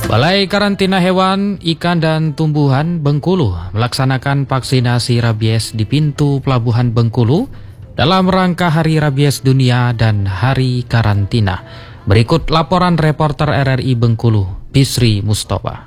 Balai Karantina Hewan, Ikan dan Tumbuhan Bengkulu melaksanakan vaksinasi rabies di pintu Pelabuhan Bengkulu dalam rangka Hari Rabies Dunia dan Hari Karantina. Berikut laporan reporter RRI Bengkulu, Bisri Mustafa.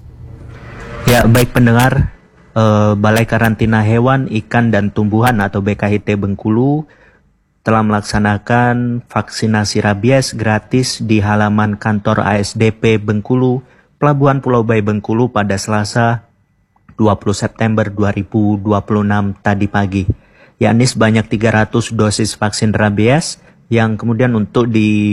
Ya, baik pendengar, Balai Karantina Hewan, Ikan dan Tumbuhan atau BKHT Bengkulu telah melaksanakan vaksinasi rabies gratis di halaman kantor ASDP Bengkulu, Pelabuhan Pulau Bayi Bengkulu pada Selasa 20 September 2026 tadi pagi. Yakni sebanyak 300 dosis vaksin rabies yang kemudian untuk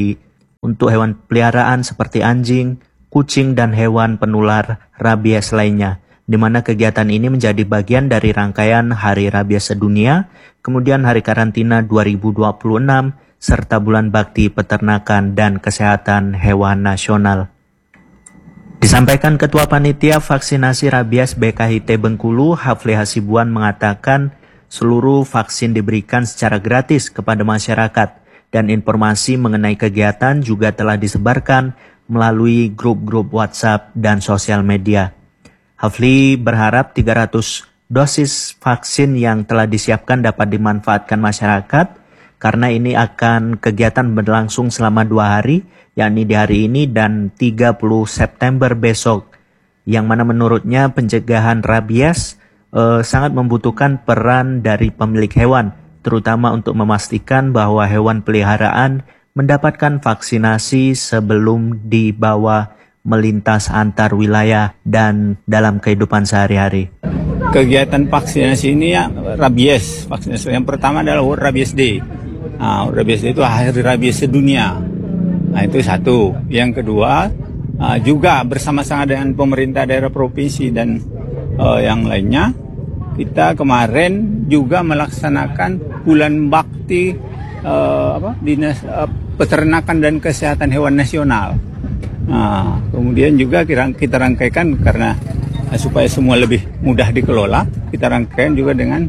hewan peliharaan seperti anjing, kucing dan hewan penular rabies lainnya, di mana kegiatan ini menjadi bagian dari rangkaian Hari Rabies Sedunia, kemudian Hari Karantina 2026, serta Bulan Bakti Peternakan dan Kesehatan Hewan Nasional. Disampaikan Ketua Panitia Vaksinasi Rabies BKHT Bengkulu, Hafli Hasibuan mengatakan seluruh vaksin diberikan secara gratis kepada masyarakat dan informasi mengenai kegiatan juga telah disebarkan melalui grup-grup WhatsApp dan sosial media. Hafli berharap 300 dosis vaksin yang telah disiapkan dapat dimanfaatkan masyarakat karena ini akan kegiatan berlangsung selama 2 hari, yakni di hari ini dan 30 September besok, yang mana menurutnya pencegahan rabies sangat membutuhkan peran dari pemilik hewan, terutama untuk memastikan bahwa hewan peliharaan mendapatkan vaksinasi sebelum dibawa melintas antar wilayah dan dalam kehidupan sehari-hari. Kegiatan vaksinasi ini ya rabies. Vaksinasi yang pertama adalah World Rabies Day. Rabies Day itu Hari Rabies Sedunia. Nah, itu satu. Yang kedua, juga bersama-sama dengan pemerintah daerah provinsi dan yang lainnya, kita kemarin juga melaksanakan Bulan Bakti Dinas Peternakan dan Kesehatan Hewan Nasional. Nah, kemudian juga kita rangkaikan karena supaya semua lebih mudah dikelola, kita rangkaikan juga dengan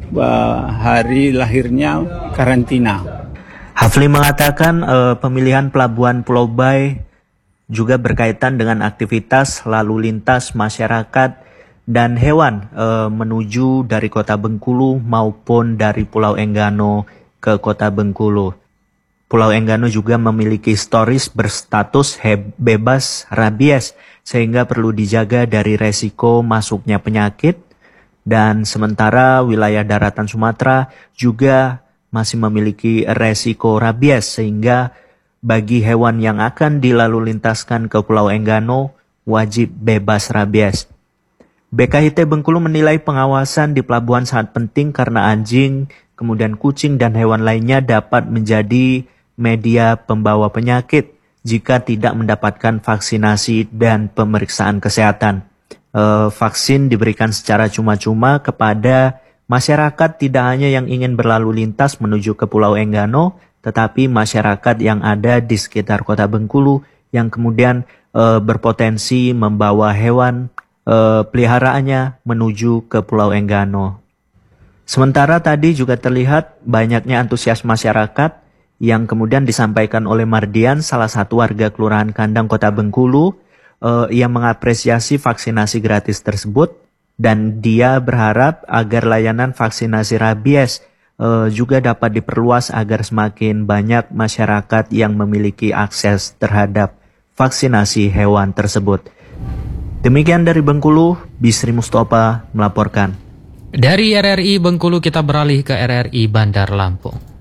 hari lahirnya karantina. Hafli mengatakan pemilihan Pelabuhan Pulau Bayi juga berkaitan dengan aktivitas lalu lintas masyarakat dan hewan menuju dari Kota Bengkulu maupun dari Pulau Enggano ke Kota Bengkulu. Pulau Enggano juga memiliki historis berstatus bebas rabies sehingga perlu dijaga dari resiko masuknya penyakit, dan sementara wilayah daratan Sumatera juga masih memiliki resiko rabies sehingga bagi hewan yang akan dilalu lintaskan ke Pulau Enggano wajib bebas rabies. BKHT Bengkulu menilai pengawasan di pelabuhan sangat penting karena anjing, kemudian kucing dan hewan lainnya dapat menjadi media pembawa penyakit jika tidak mendapatkan vaksinasi dan pemeriksaan kesehatan. Vaksin diberikan secara cuma-cuma kepada masyarakat tidak hanya yang ingin berlalu lintas menuju ke Pulau Enggano, tetapi masyarakat yang ada di sekitar Kota Bengkulu yang kemudian berpotensi membawa hewan peliharaannya menuju ke Pulau Enggano. Sementara tadi juga terlihat banyaknya antusias masyarakat yang kemudian disampaikan oleh Mardian, salah satu warga Kelurahan Kandang Kota Bengkulu. Ia mengapresiasi vaksinasi gratis tersebut dan dia berharap agar layanan vaksinasi rabies juga dapat diperluas agar semakin banyak masyarakat yang memiliki akses terhadap vaksinasi hewan tersebut. Demikian dari Bengkulu, Bisri Mustafa melaporkan. Dari RRI Bengkulu kita beralih ke RRI Bandar Lampung.